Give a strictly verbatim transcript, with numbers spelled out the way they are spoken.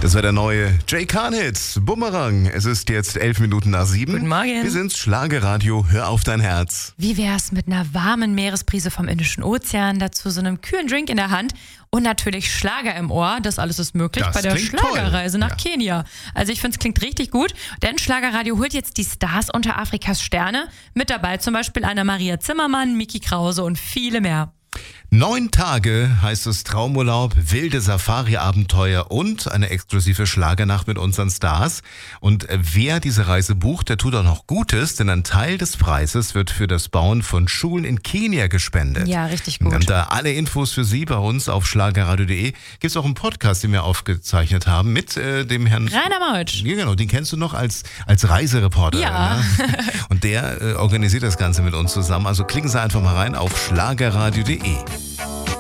Das war der neue Jay Khan-Hit, Bumerang. Es ist jetzt elf Minuten nach sieben. Guten Morgen. Wir sind's, Schlagerradio, hör auf dein Herz. Wie wär's mit einer warmen Meeresbrise vom Indischen Ozean, dazu so einem kühlen Drink in der Hand und natürlich Schlager im Ohr. Das alles ist möglich Das bei der klingt Schlagerreise toll. nach Ja. Kenia. Also ich finde, es klingt richtig gut, denn Schlagerradio holt jetzt die Stars unter Afrikas Sterne. Mit dabei zum Beispiel Anna-Maria Zimmermann, Miki Krause und viele mehr. Neun Tage heißt es Traumurlaub, wilde Safari-Abenteuer und eine exklusive Schlagernacht mit unseren Stars. Und wer diese Reise bucht, der tut auch noch Gutes, denn ein Teil des Preises wird für das Bauen von Schulen in Kenia gespendet. Ja, richtig Wir haben gut. da alle Infos für Sie bei uns auf schlagerradio punkt de. Gibt es auch einen Podcast, den wir aufgezeichnet haben mit äh, dem Herrn... Rainer Mautsch. Ja, genau, den kennst du noch als, als Reisereporter. Ja. Ne? Und der äh, organisiert das Ganze mit uns zusammen. Also klicken Sie einfach mal rein auf schlagerradio punkt de.